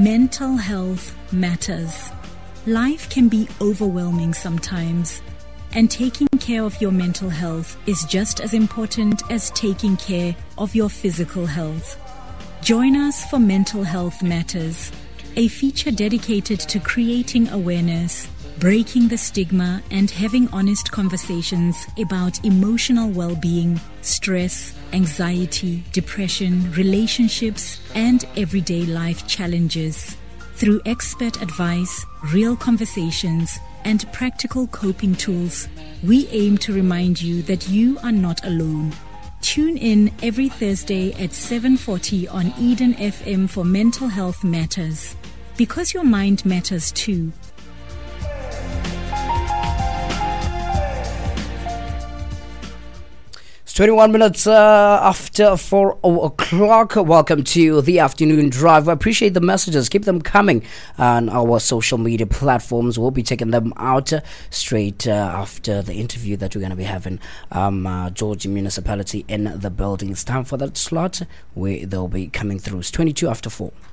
Mental health matters. Life can be overwhelming sometimes, and taking care of your mental health is just as important as taking care of your physical health. Join us for Mental Health Matters, a feature dedicated to creating awareness, breaking the stigma, and having honest conversations about emotional well-being, stress, anxiety, depression, relationships, and everyday life challenges. Through expert advice, real conversations, and practical coping tools, we aim to remind you that you are not alone. Tune in every Thursday at 7:40 on Eden FM for Mental Health Matters, because your mind matters too. It's 21 minutes after 4 o'clock. Welcome to the afternoon drive. I appreciate the messages. Keep them coming on our social media platforms. We'll be taking them out straight after the interview that we're going to be having George Municipality in the building. It's time for that slot where they'll be coming through. It's 22 after 4.